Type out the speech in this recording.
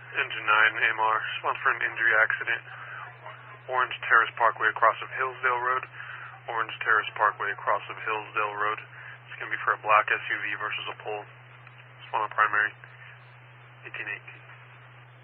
Engine 9, AMR. Respond for an injury accident. Orange Terrace Parkway across of Hillsdale Road. Orange Terrace Parkway across of Hillsdale Road. It's going to be for a black SUV versus a pole. Respond on primary. 18-8.